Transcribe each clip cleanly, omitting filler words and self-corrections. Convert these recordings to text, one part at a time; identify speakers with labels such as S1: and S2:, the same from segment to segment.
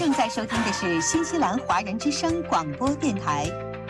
S1: 正在收听的是新西兰华人之声广播电台。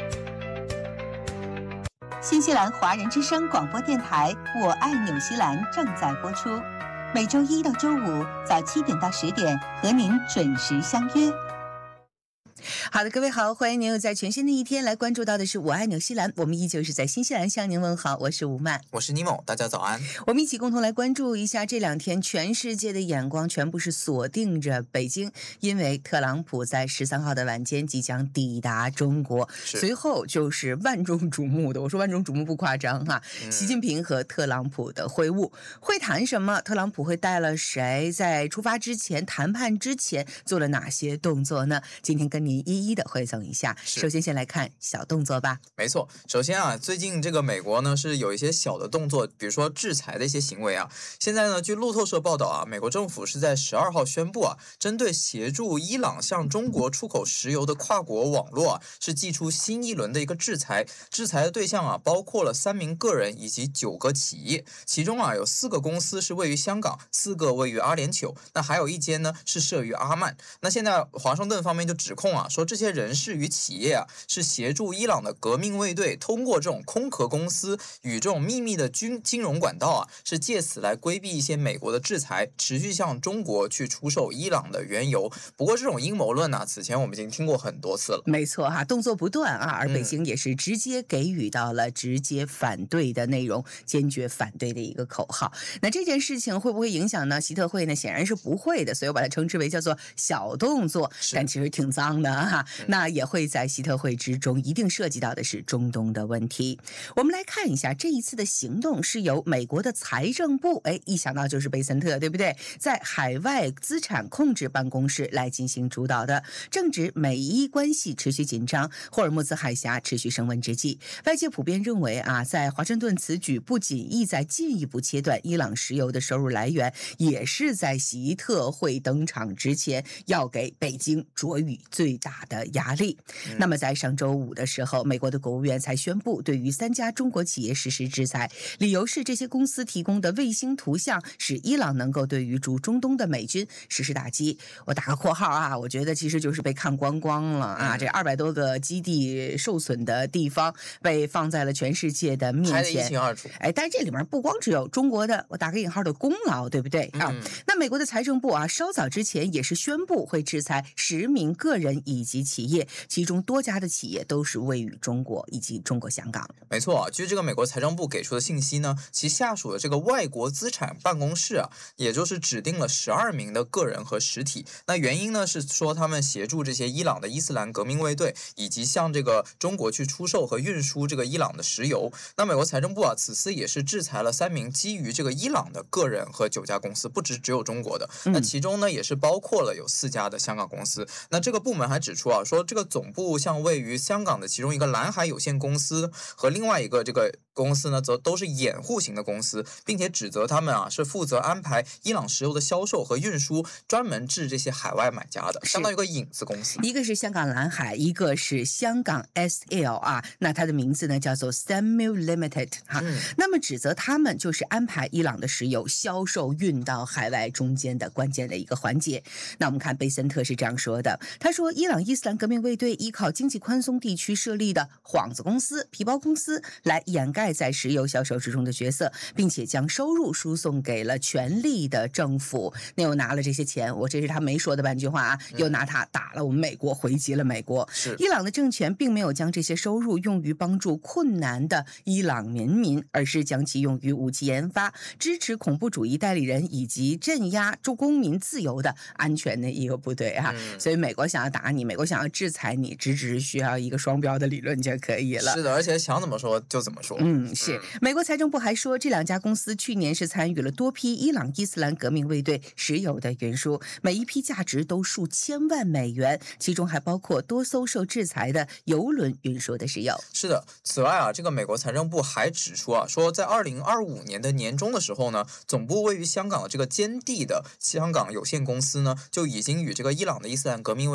S1: 新西兰华人之声广播电台《我爱纽西兰》正在播出，每周一到周五早7点到10点和您准时相约。好的，各位好，欢迎您又在全新的一天来关注到的是我爱纽西兰，我们依旧是在新西兰向您问好，我是吴曼，
S2: 我是尼莫，大家早安。
S1: 我们一起共同来关注一下这2天全世界的眼光全部是锁定着北京，因为特朗普在13号的晚间即将抵达中国，随后就是万众瞩目的，我说万众瞩目不夸张哈，习近平和特朗普的会晤，会谈什么？特朗普会带了谁？在出发之前谈判之前做了哪些动作呢？今天跟您一一的汇总一下。首先先来看小动作吧。
S2: 没错，首先啊，最近这个美国呢是有一些小的动作，比如说制裁的一些行为啊。现在呢，据路透社报道啊，美国政府是在12号宣布啊，针对协助伊朗向中国出口石油的跨国网络啊，是祭出新一轮的一个制裁。制裁的对象啊，包括了3名个人以及9个企业，其中啊有4个公司是位于香港，4个位于阿联酋，那还有1间呢是设于阿曼。那现在华盛顿方面就指控啊，说这些人士与企业啊是协助伊朗的革命卫队通过这种空壳公司与这种秘密的金融管道啊，是借此来规避一些美国的制裁，持续向中国去出售伊朗的原油。不过这种阴谋论呢，此前我们已经听过很多次了。
S1: 没错哈，动作不断啊，而北京也是直接给予到了直接反对的内容，坚决反对的一个口号。那这件事情会不会影响呢？习特会呢，显然是不会的，所以我把它称之为叫做小动作，但其实挺脏的哈。那也会在习特会之中一定涉及到的是中东的问题。我们来看一下这一次的行动是由美国的财政部，一想到就是贝森特，对不对？在海外资产控制办公室来进行主导的。正值美伊关系持续紧张，霍尔木兹海峡持续升温之际，外界普遍认为啊，在华盛顿此举不仅意在进一步切断伊朗石油的收入来源，也是在习特会登场之前要给北京着予最大的压力。那么在上周5的时候，美国的国务院才宣布对于3家中国企业实施制裁，理由是这些公司提供的卫星图像使伊朗能够对于驻中东的美军实施打击。我打个括号啊，我觉得其实就是被看光光了啊！这200多个基地受损的地方被放在了全世界的面前，
S2: 拍得一清二楚。
S1: 但是这里面不光只有中国的我打个引号的功劳，对不对啊？那美国的财政部啊，稍早之前也是宣布会制裁10名个人以及企业，其中多家的企业都是位于中国以及中国香港。
S2: 没错啊，据这个美国财政部给出的信息呢，其下属的这个外国资产办公室啊，也就是指定了12名的个人和实体。那原因呢是说他们协助这些伊朗的伊斯兰革命卫队，以及向这个中国去出售和运输这个伊朗的石油。那美国财政部啊，此次也是制裁了3名基于这个伊朗的个人和9家公司，不只有中国的。那其中呢也是包括了有4家的香港公司。那这个部门还指出啊，说这个总部像位于香港的其中一个蓝海有限公司和另外一个这个公司呢，则都是掩护型的公司，并且指责他们啊是负责安排伊朗石油的销售和运输，专门治这些海外买家的，相当于一个影子公司。
S1: 一个是香港蓝海，一个是香港 SL 啊，那它的名字呢叫做 Samuel Limited 哈。那么指责他们就是安排伊朗的石油销售运到海外中间的关键的一个环节。那我们看贝森特是这样说的，他说伊朗伊斯兰革命卫队依靠经济宽松地区设立的幌子公司、皮包公司来掩盖在石油销售之中的角色，并且将收入输送给了权力的政府。那又拿了这些钱，我这是他没说的半句话啊，又拿他打了我们美国，回击了美国。伊朗的政权并没有将这些收入用于帮助困难的伊朗人民，而是将其用于武器研发、支持恐怖主义代理人以及镇压公民自由的安全的一个部队啊。所以美国想要打你，美国想要制裁你，只需要一个双标的理论就可以了。
S2: 是的，而且想怎么说就怎么说。
S1: 是。美国财政部还说，这2家公司去年是参与了多批伊朗伊斯兰革命卫队石油的运输，每一批价值都数千万美元，其中还包括多艘受制裁的油轮运输的石油。
S2: 是的，此外啊，这个美国财政部还指出啊，说在2025年的年中的时候呢，总部位于香港的这个坚地的香港有限公司呢，就已经与这个伊朗的伊斯兰革命卫队啊是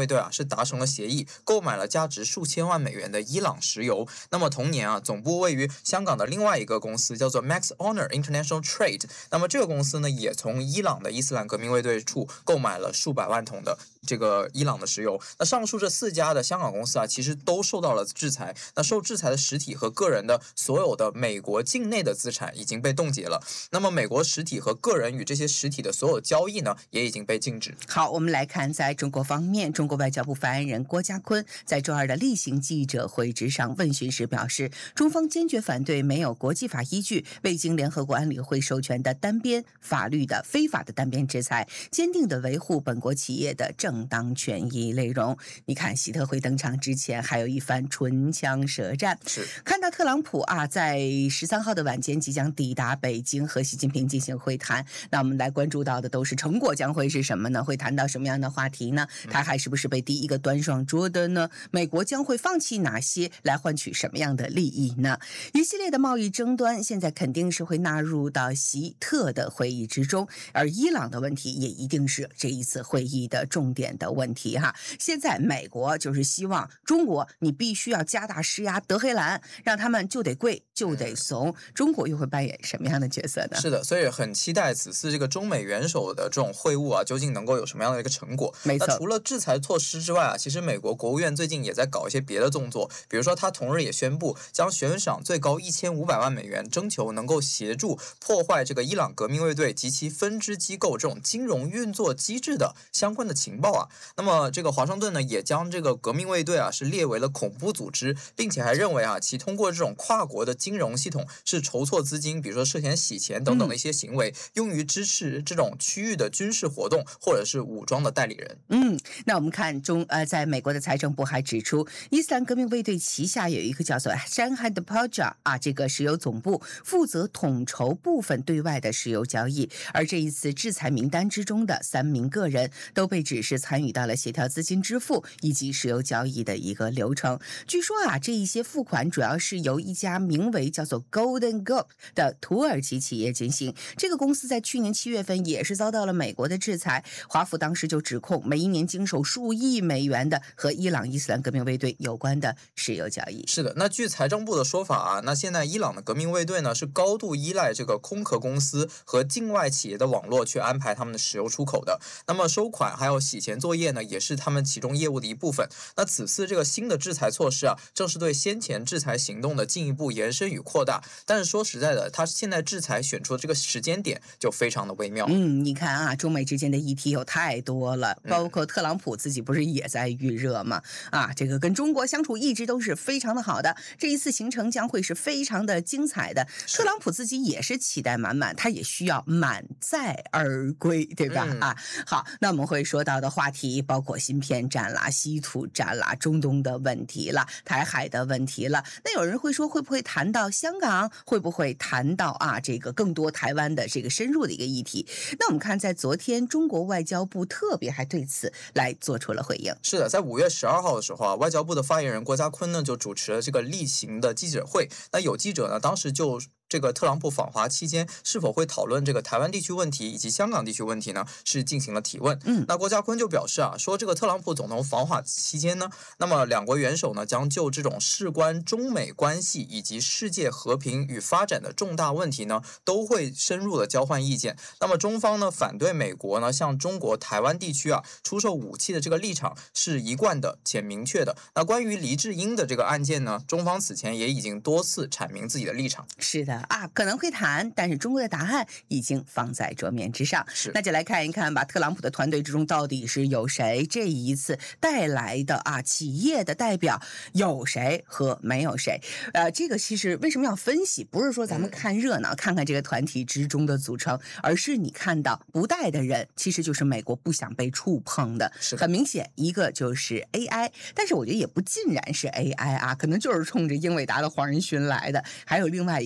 S2: 是达成了协议，购买了价值数千万美元的伊朗石油。那么同年啊，总部位于香港的另外一个公司叫做 Max Honor International Trade， 那么这个公司呢，也从伊朗的伊斯兰革命卫队处购买了数百万桶的这个伊朗的石油。那上述这4家的香港公司啊，其实都受到了制裁。那受制裁的实体和个人的所有的美国境内的资产已经被冻结了。那么美国实体和个人与这些实体的所有交易呢，也已经被禁止。
S1: 好，我们来看在中国方面，中国外交部发言人郭家坤在周二的例行记者会之上问询时表示，中方坚决反对没有国际法依据、未经联合国安理会授权的单边法律的非法的单边制裁，坚定地维护本国企业的正当权益内容。你看，习特会登场之前还有一番唇枪舌战。
S2: 是
S1: 看到特朗普啊，在13号的晚间即将抵达北京和习近平进行会谈，那我们来关注到的都是成果将会是什么呢？会谈到什么样的话题呢？台海是不是被第一个端上桌的呢？美国将会放弃哪些来换取什么样的利益呢？一系列的贸易争端现在肯定是会纳入到习特的会议之中，而伊朗的问题也一定是这一次会议的重点的问题哈。现在美国就是希望中国你必须要加大施压德黑兰，让他们就得跪就得怂。中国又会扮演什么样的角色呢？
S2: 是的，所以很期待此次这个中美元首的这种会晤啊，究竟能够有什么样的一个成果。
S1: 没错，
S2: 那除了制裁措施之外啊，其实美国国务院最近也在搞一些别的动作，比如说他同日也宣布将悬赏最高1500万美元，征求能够协助破坏这个伊朗革命卫队及其分支机构这种金融运作机制的相关的情报啊。那么这个华盛顿呢，也将这个革命卫队啊是列为了恐怖组织，并且还认为啊，其通过这种跨国的金融系统是筹措资金，比如说涉嫌洗钱等等的一些行为，用于支持这种区域的军事活动或者是武装的代理人。
S1: 那我们看在美国的财政部还指出，伊斯兰革命卫队旗下有一个叫做山海的 Paja 啊，这个石油总部负责统筹部分对外的石油交易，而这一次制裁名单之中的3名个人都被指是参与到了协调资金支付以及石油交易的一个流程。据说啊，这一些付款主要是由一家名为叫做 Golden Gate 的土耳其企业进行。这个公司在去年7月份也是遭到了美国的制裁，华府当时就指控每一年经手数亿美元的和伊朗伊斯兰革命卫队有关的石油交易。
S2: 是的，那据财政部的说法啊，那现在伊朗的革命卫队呢是高度依赖这个空壳公司和境外企业的网络去安排他们的石油出口的。那么收款还有洗钱作业呢，也是他们其中业务的一部分。那此次这个新的制裁措施啊，正是对先前制裁行动的进一步延伸与扩大。但是说实在的，他现在制裁选出的这个时间点就非常的微妙。
S1: 你看啊，中美之间的议题有太多了，包括特朗普自己不是也在预热吗？这个跟中国相处一直都是非常的好的，这一次行程将会是非常的精彩的。特朗普自己也是期待满满，他也需要满载而归，对吧？好，那我们会说到的话题包括芯片战啦、稀土战啦、中东的问题啦、台海的问题了。那有人会说，会不会谈到香港？会不会谈到这个更多台湾的这个深入的一个议题？那我们看，在昨天，中国外交部特别还对此来做出了回应。
S2: 是的，在5月12号的时候啊，外交部的发言人郭家坤呢就主持了这个例行的记者会。那有记者呢，当时就这个特朗普访华期间是否会讨论这个台湾地区问题以及香港地区问题呢？是进行了提问。那郭家坤就表示啊，说这个特朗普总统访华期间呢，那么两国元首呢将就这种事关中美关系以及世界和平与发展的重大问题呢，都会深入的交换意见。那么中方呢反对美国呢向中国台湾地区出售武器的这个立场是一贯的且明确的。那关于黎智英的这个案件呢，中方此前也已经多次阐明自己的立场。
S1: 是的。可能会谈，但是中国的答案已经放在桌面之上。那就来看一看吧，特朗普的团队之中到底是有谁？这一次带来的企业的代表有谁和没有谁？这个其实为什么要分析？不是说咱们看热闹，看看这个团体之中的组成，而是你看到不带的人，其实就是美国不想被触碰的。很明显，一个就是 AI， 但是我觉得也不尽然是 AI 可能就是冲着英伟达的黄仁勋来的。还有另外一个问题。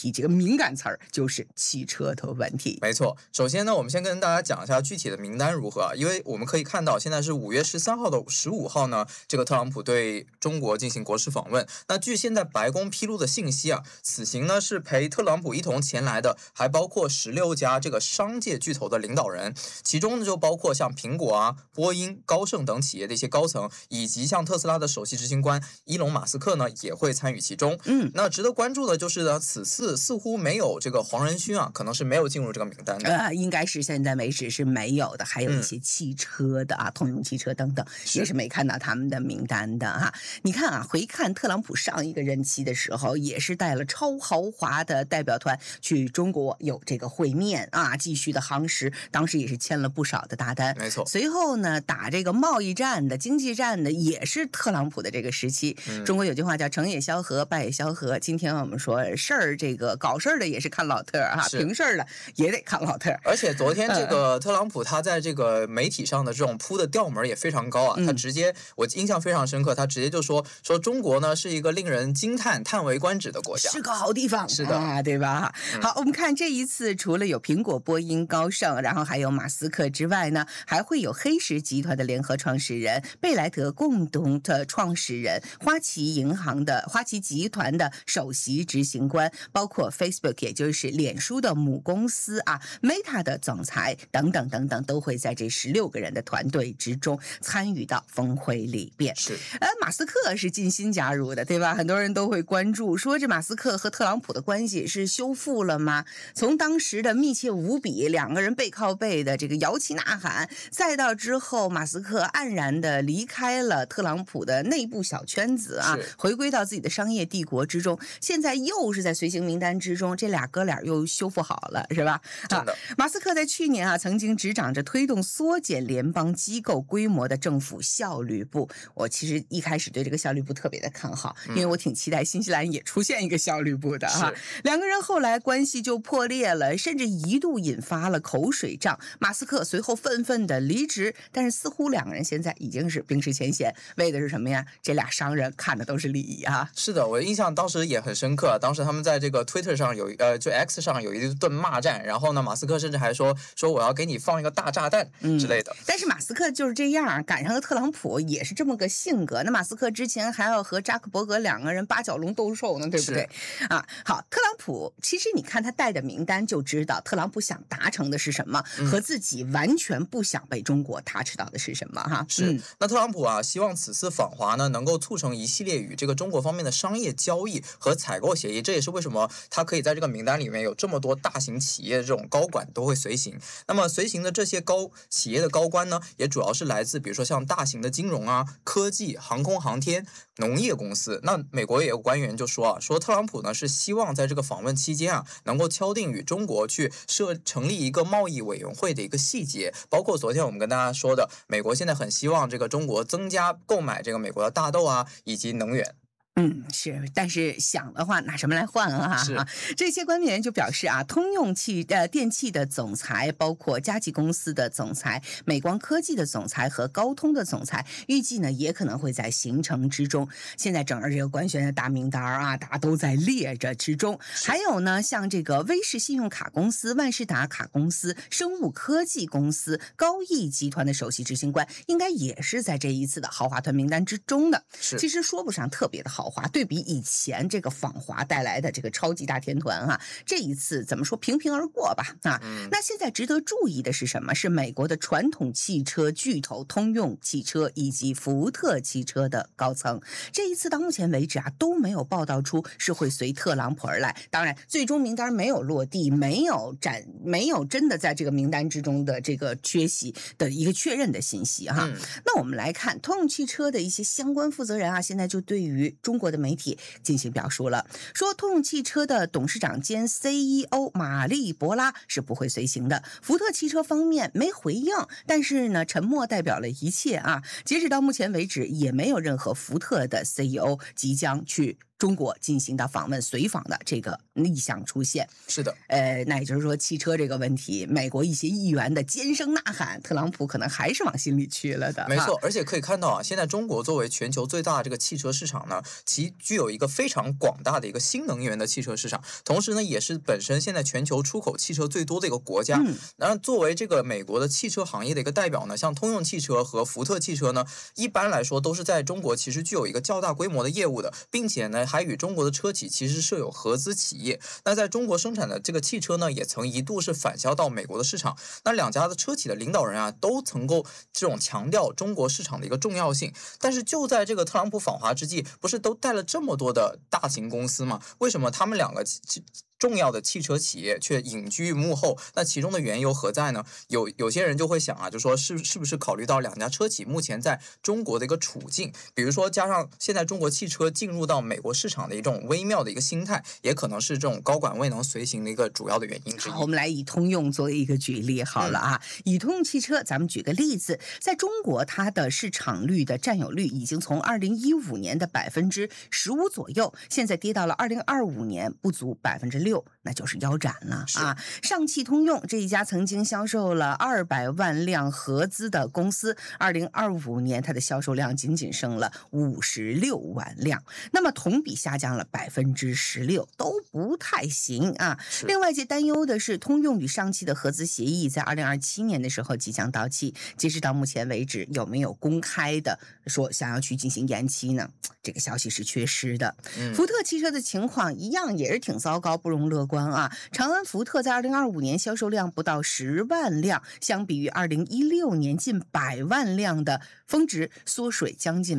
S1: 题，这个敏感词儿就是汽车的问题。
S2: 没错，首先呢，我们先跟大家讲一下具体的名单如何啊？因为我们可以看到，现在是5月13号到15号呢，这个特朗普对中国进行国事访问。那据现在白宫披露的信息啊，此行呢是陪特朗普一同前来的，还包括16家这个商界巨头的领导人，其中呢就包括像苹果啊、波音、高盛等企业的一些高层，以及像特斯拉的首席执行官伊隆马斯克呢也会参与其中。那值得关注的就是呢，此次似乎没有这个黄仁勋啊，可能是没有进入这个名单的。
S1: 应该是现在为止是没有的，还有一些汽车的啊，通用汽车等等，也是没看到他们的名单的哈。你看啊，回看特朗普上一个任期的时候，也是带了超豪华的代表团去中国有这个会面啊，继续的夯实，当时也是签了不少的大单。
S2: 没错。
S1: 随后呢，打这个贸易战的、经济战的，也是特朗普的这个时期。中国有句话叫成也萧何，败也萧何。今天我们说事儿，这个搞事儿的也是看老特啊，平事儿的也得看老特。
S2: 而且昨天这个特朗普他在这个媒体上的这种铺的调门也非常高啊，他直接我印象非常深刻，他直接就说中国呢是一个令人惊叹、叹为观止的国家，
S1: 是个好地方，
S2: 是的
S1: 啊，对吧？好，我们看这一次除了有苹果、波音、高盛，然后还有马斯克之外呢，还会有黑石集团的联合创始人、贝莱德共同的创始人、花旗集团的首席执行官，包括 Facebook 也就是脸书的母公司啊 Meta 的总裁等等等等，都会在这16个人的团队之中参与到峰会里边。
S2: 是，
S1: 马斯克是近新加入的，对吧？很多人都会关注，说这马斯克和特朗普的关系是修复了吗？从当时的密切无比，两个人背靠背的这个摇旗呐喊，再到之后马斯克黯然的离开了特朗普的内部小圈子啊，回归到自己的商业帝国之中，现在又是在随行名单之中，这俩哥俩又修复好了，是吧？
S2: 真的。
S1: 马斯克在去年啊，曾经执掌着推动缩减联邦机构规模的政府效率部。我其实一开始对这个效率部特别的看好，因为我挺期待新西兰也出现一个效率部的哈。两个人后来关系就破裂了，甚至一度引发了口水仗。马斯克随后愤愤的离职，但是似乎两个人现在已经是冰释前嫌，为的是什么呀？这俩商人看的都是利益啊。
S2: 是的，我印象当时也很深刻，当时他们在这个 Twitter 上就 X 上有一顿骂战，然后呢，马斯克甚至还说我要给你放一个大炸弹之类的。
S1: 但是马斯克就是这样，赶上了特朗普也是这么个性格。那马斯克之前还要和扎克伯格两个人八角笼斗兽呢，对不对？啊，好，特朗普其实你看他带的名单就知道，特朗普想达成的是什么，和自己完全不想被中国touch到的是什么哈？
S2: 是，那特朗普啊，希望此次访华呢，能够促成一系列与这个中国方面的商业交易和采购协议，这也是为什么他可以在这个名单里面有这么多大型企业的这种高管都会随行。那么随行的这些企业的高官呢，也主要是来自比如说像大型的金融啊、科技、航空航天、农业公司。那美国也有官员就说特朗普呢是希望在这个访问期间啊，能够敲定与中国去成立一个贸易委员会的一个细节，包括昨天我们跟大家说的，美国现在很希望这个中国增加购买这个美国的大豆啊，以及能源。
S1: 是，但是想的话拿什么来换啊？
S2: 是
S1: 这些官员就表示啊，通用电气的总裁，包括嘉际公司的总裁、美光科技的总裁和高通的总裁，预计呢也可能会在行程之中。现在整个这个官员的大名单啊，大家都在列着之中。还有呢，像这个威视信用卡公司、万事达卡公司、生物科技公司、高毅集团的首席执行官，应该也是在这一次的豪华团名单之中的。其实说不上特别的豪华，对比以前这个访华带来的这个超级大天团啊，这一次怎么说平平而过吧啊。那现在值得注意的是什么？是美国的传统汽车巨头通用汽车以及福特汽车的高层，这一次到目前为止啊都没有报道出是会随特朗普而来。当然，最终名单没有落地，没有真的在这个名单之中的这个缺席的一个确认的信息哈。那我们来看通用汽车的一些相关负责人啊，现在就对于中国的媒体进行表述了，说通用汽车的董事长兼 CEO 马利博拉是不会随行的。福特汽车方面没回应，但是呢，沉默代表了一切啊。截止到目前为止，也没有任何福特的 CEO 即将去中国进行的访问随访的这个意向出现。
S2: 是的，
S1: 那也就是说，汽车这个问题，美国一些议员的尖声呐喊，特朗普可能还是往心里去了的。
S2: 没错，而且可以看到啊，现在中国作为全球最大的这个汽车市场呢，其具有一个非常广大的一个新能源的汽车市场，同时呢，也是本身现在全球出口汽车最多的一个国家。然后作为这个美国的汽车行业的一个代表呢，像通用汽车和福特汽车呢，一般来说都是在中国其实具有一个较大规模的业务的，并且呢，还与中国的车企其实设有合资企业。那在中国生产的这个汽车呢，也曾一度是返销到美国的市场。那两家的车企的领导人啊，都曾够这种强调中国市场的一个重要性。但是就在这个特朗普访华之际，不是都带了这么多的大型公司吗？为什么他们两个重要的汽车企业却隐居幕后？那其中的缘由何在呢？有些人就会想啊，就说是不是考虑到两家车企目前在中国的一个处境，比如说加上现在中国汽车进入到美国市场的一种微妙的一个心态，也可能是这种高管未能随行的一个主要的原因之一。
S1: 好，我们来以通用作为一个举例好了啊。以通用汽车，咱们举个例子，在中国它的市场率的占有率已经从2015年的15%左右，现在跌到了2025年不足6%，那就是腰斩了啊！上汽通用这一家曾经销售了200万辆合资的公司，2025年它的销售量仅仅剩了56万辆，那么同比下降了16%，都不太行啊。另外，担忧的是，通用与上汽的合资协议在2027年的时候即将到期，截止到目前为止，有没有公开的说想要去进行延期呢？这个消息是缺失的。福特汽车的情况一样也是挺糟糕，不容乐观啊。长安福特在2025年销售量不到10万辆，相比于2016年近100万辆的峰值，缩水将近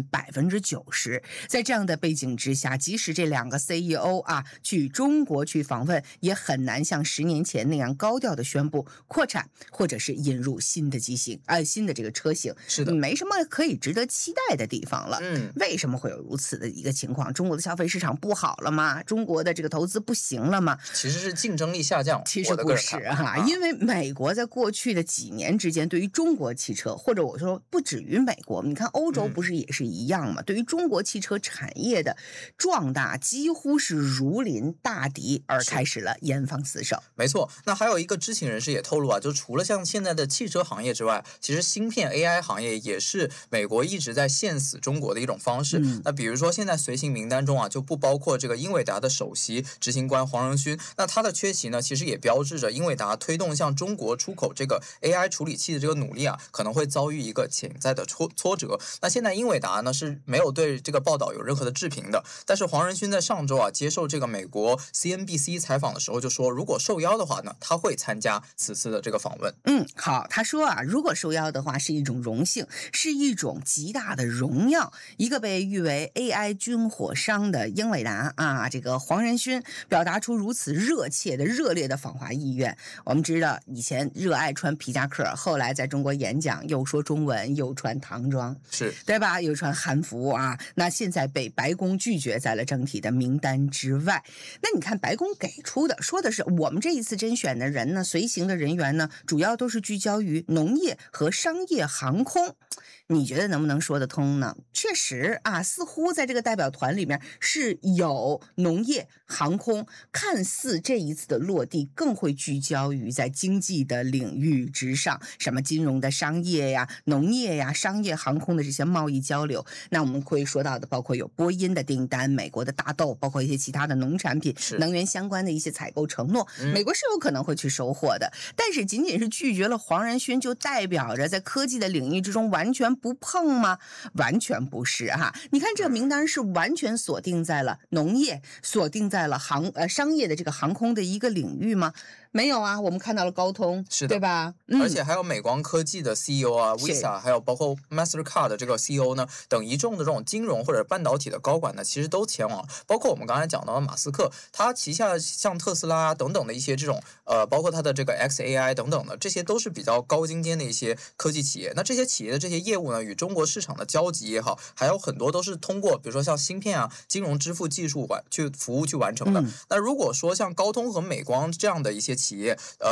S1: 90%。在这样的背景之下，即使这两个 CEO 啊去中国去访问，也很难像10年前那样高调的宣布扩产或者是引入新的新的这个车型。
S2: 是的，
S1: 没什么可以值得期待的地方了。为什么会有如此的一个情况？中国的消费市场不好了吗？中国的这个投资不行了吗？
S2: 其实是竞争力下降。
S1: 其实不是哈，因为美国在过去的几年之间，对于中国汽车，或者我说不止于美国，你看欧洲不是也是一样吗？对于中国汽车产业的壮大，几乎是如临大敌，而开始了严防死守。
S2: 没错，那还有一个知情人士也透露啊，就除了像现在的汽车行业之外，其实芯片 AI 行业也是美国一直在限死中国的一种方式。那比如说现在随行名单中啊，就不包括这个英伟达的首席执行官黄仁勋。那他的缺席呢，其实也标志着英伟达推动向中国出口这个 AI 处理器的这个努力啊，可能会遭遇一个潜在的挫折。那现在英伟达呢是没有对这个报道有任何的置评的，但是黄仁勋在上周啊接受这个美国 CNBC 采访的时候就说，如果受邀的话呢，他会参加此次的这个访问。
S1: 好，他说啊，如果受邀的话是一种荣幸，是一种极大的荣耀。一个被誉为 AI 军火商的英伟达啊，这个黄仁勋表达出如此热烈的访华意愿。我们知道以前热爱穿皮夹克，后来在中国演讲又说中文又穿唐装，
S2: 是
S1: 对吧？又穿韩服啊，那现在被白宫拒绝在了整体的名单之外。那你看白宫给出的说的是，我们这一次甄选的人呢，随行的人员呢，主要都是聚焦于农业和商业航空。你觉得能不能说得通呢？确实啊，似乎在这个代表团里面是有农业、航空，看似这一次的落地更会聚焦于在经济的领域之上，什么金融的商业呀、农业呀、商业航空的这些贸易交流。那我们会说到的包括有波音的订单、美国的大豆，包括一些其他的农产品、能源相关的一些采购承诺，美国是有可能会去收获的。但是仅仅是拒绝了黄仁勋，就代表着在科技的领域之中完全不碰吗？完全不是哈。你看这个名单是完全锁定在了农业，锁定在了商业的这个航空的一个领域吗？没有啊，我们看到了高通，
S2: 是的，
S1: 对吧？
S2: 而且还有美光科技的 CEO 啊 ，Visa， 还有包括 Mastercard 的这个 CEO 呢，等一众的这种金融或者半导体的高管呢，其实都前往了。包括我们刚才讲到的马斯克，他旗下像特斯拉等等的一些这种包括他的这个 XAI 等等的，这些都是比较高精尖的一些科技企业。那这些企业的这些业务呢，与中国市场的交集也好，还有很多都是通过比如说像芯片啊、金融支付技术去服务去完成的。那如果说像高通和美光这样的一些企业，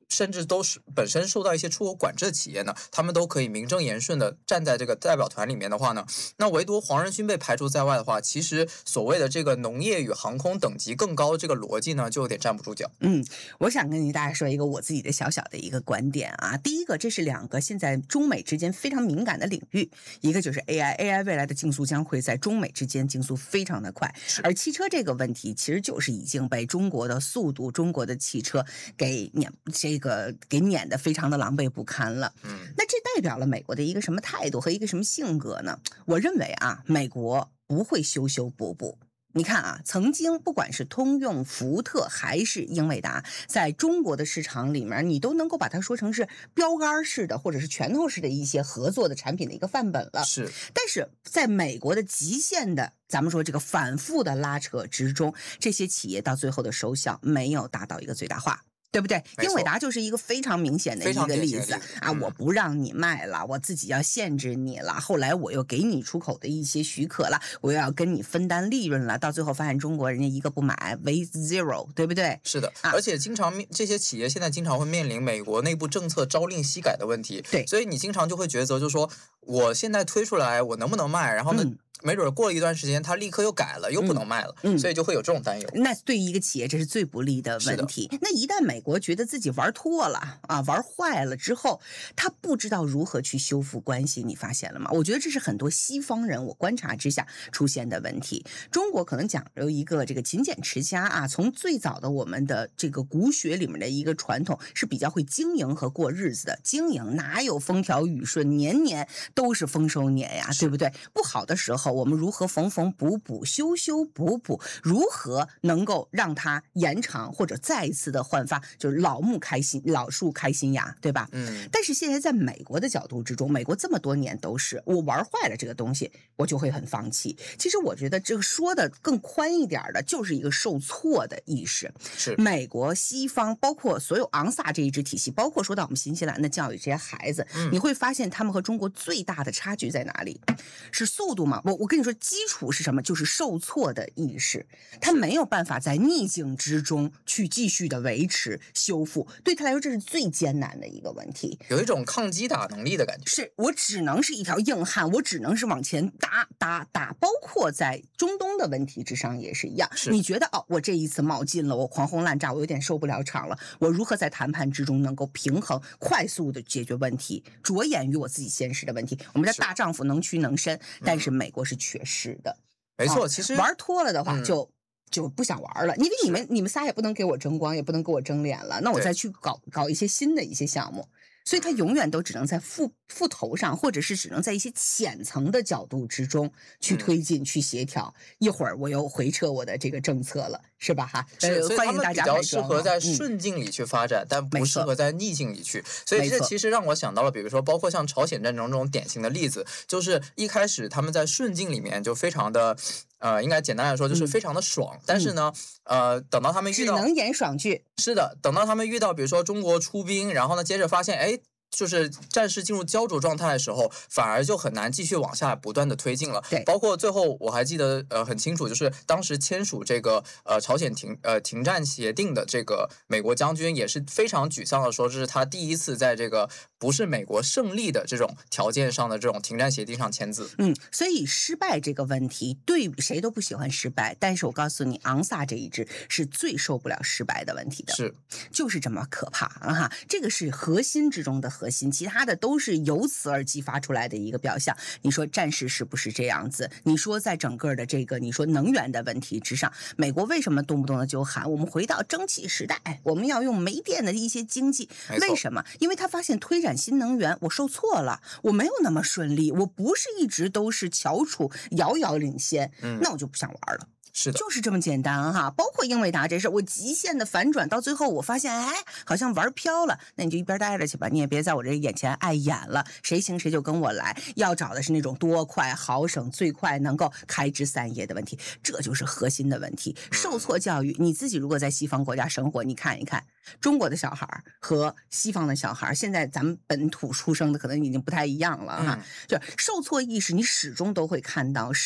S2: 甚至都是本身受到一些出口管制的企业呢，他们都可以名正言顺的站在这个代表团里面的话呢，那唯独黄仁勋被排除在外的话，其实所谓的这个农业与航空等级更高的这个逻辑呢，就有点站不住脚。
S1: 我想跟大家说一个我自己的小小的一个观点啊。第一个，这是两个现在中美之间非常敏感的领域，一个就是 AI 未来的竞速将会在中美之间竞速非常的快，而汽车这个问题其实就是已经被中国的速度、中国的汽车给撵得非常的狼狈不堪了。那这代表了美国的一个什么态度和一个什么性格呢？我认为啊，美国不会修修补补。你看啊，曾经不管是通用、福特还是英伟达，在中国的市场里面，你都能够把它说成是标杆式的或者是拳头式的一些合作的产品的一个范本了。
S2: 是，
S1: 但是在美国的极限的，咱们说这个反复的拉扯之中，这些企业到最后的收效没有达到一个最大化。对不对？英伟达就是一个非常明显的一个例子啊！我不让你卖了，我自己要限制你了。后来我又给你出口的一些许可了，我又要跟你分担利润了。到最后发现中国人家一个不买，为 zero， 对不对？
S2: 是的，而且这些企业现在经常会面临美国内部政策朝令夕改的问题。
S1: 对，
S2: 所以你经常就会抉择，就是说我现在推出来，我能不能卖？然后呢？没准过了一段时间，他立刻又改了，又不能卖了，所以就会有这种担忧。
S1: 那对于一个企业，这是最不利的问题。那一旦美国觉得自己玩脱了啊，玩坏了之后，他不知道如何去修复关系，你发现了吗？我觉得这是很多西方人我观察之下出现的问题。中国可能讲究一个这个勤俭持家啊，从最早的我们的这个骨血里面的一个传统是比较会经营和过日子的。经营哪有风调雨顺，年年都是丰收年呀，对不对？不好的时候，我们如何缝缝补补、修修补补，如何能够让它延长或者再一次的焕发，就是老木开新，老树开新芽，对吧？但是现在在美国的角度之中，美国这么多年都是我玩坏了这个东西，我就会很放弃。其实我觉得这个说的更宽一点的，就是一个受挫的意识。
S2: 是
S1: 美国、西方，包括所有昂萨这一支体系，包括说到我们新西兰的教育这些孩子，你会发现他们和中国最大的差距在哪里？是速度嘛？我跟你说，基础是什么？就是受挫的意识，他没有办法在逆境之中去继续的维持修复，对他来说这是最艰难的一个问题，
S2: 有一种抗击打能力的感觉。
S1: 是我只能是一条硬汉，我只能是往前打，包括在中东的问题之上也是一样。你觉得我这一次冒进了，我狂轰滥炸，我有点受不了场了，我如何在谈判之中能够平衡，快速的解决问题，着眼于我自己现实的问题？我们的大丈夫能屈能伸，但是美国是缺失的。
S2: 没错，其实
S1: 玩脱了的话就不想玩了，因为你们仨也不能给我争光，也不能给我争脸了，那我再去搞一些新的一些项目。所以他永远都只能在腹头上，或者是只能在一些浅层的角度之中去推进、去协调。一会儿我又回撤我的这个政策了，是吧？哈，欢迎大家。
S2: 比较适合在顺境里去发展，但不适合在逆境里去。所以这其实让我想到了，比如说包括像朝鲜战争这种典型的例子，就是一开始他们在顺境里面就非常的。应该简单来说就是非常的爽，但是呢，等到他们遇到
S1: 只能演爽剧。
S2: 是的，等到他们遇到比如说中国出兵，然后呢，接着发现，哎。就是战事进入焦灼状态的时候，反而就很难继续往下不断的推进了。
S1: 对，
S2: 包括最后我还记得很清楚，就是当时签署这个朝鲜停战协定的这个美国将军也是非常沮丧的说，这是他第一次在这个不是美国胜利的这种条件上的这种停战协定上签字。
S1: 所以失败这个问题对谁都不喜欢失败，但是我告诉你，昂萨这一支是最受不了失败的问题的，
S2: 是
S1: 就是这么可怕啊！这个是核心之中的核心，其他的都是由此而激发出来的一个表象。你说战事是不是这样子？你说在整个的这个你说能源的问题之上，美国为什么动不动的就喊我们回到蒸汽时代，我们要用煤电的一些经济？为什么？因为他发现推展新能源我受挫了，我没有那么顺利，我不是一直都是翘楚遥遥领先，那我就不想玩了。
S2: 是的，
S1: 就是这么简单哈。包括英伟达这事，我极限的反转，到最后我发现，哎，好像玩飘了。那你就一边待着去吧，你也别在我这眼前碍眼了。谁行谁就跟我来。要找的是那种多快好省、最快能够开枝散叶的问题，这就是核心的问题。受挫教育，你自己如果在西方国家生活，你看一看中国的小孩和西方的小孩，现在咱们本土出生的可能已经不太一样了哈。就受挫意识，你始终都会看到是。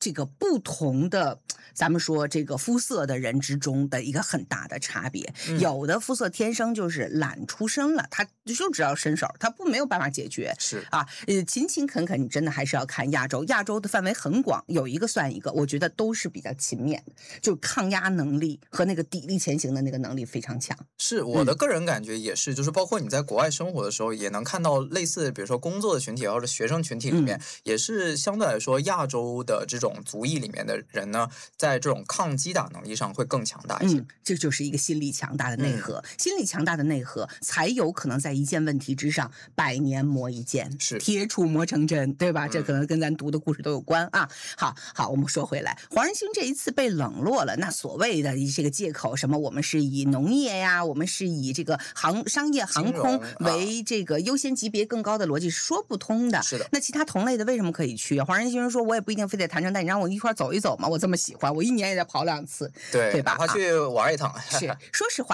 S1: 这个不同的，咱们说这个肤色的人之中的一个很大的差别。有的肤色天生就是懒出身了，他就知道伸手，他没有办法解决。
S2: 是
S1: 啊，勤勤恳恳，你真的还是要看亚洲。亚洲的范围很广，有一个算一个，我觉得都是比较勤勉的，就抗压能力和那个砥砺前行的那个能力非常强。
S2: 是我的个人感觉也是，就是包括你在国外生活的时候，也能看到类似，比如说工作的群体或者学生群体里面，也是相对来说亚洲的这种族裔里面的人呢，在这种抗击打能力上会更强大一些。
S1: 这就是一个心理强大的内核，心理强大的内核才有可能在一件问题之上百年磨一剑，
S2: 是
S1: 铁杵磨成针，对吧？这可能跟咱读的故事都有关啊。好，我们说回来，黄仁勋这一次被冷落了，那所谓的这个借口什么，我们是以农业呀，我们是以这个商业航空为这个优先级别更高的逻辑是说不通的。
S2: 是的，
S1: 那其他同类的为什么可以去？黄仁勋说，我也不一定非得谈成，但你让我一块走一走嘛，我这么喜欢，我一年也得跑2次，对吧？
S2: 哪怕去玩一趟。
S1: 是，说实话。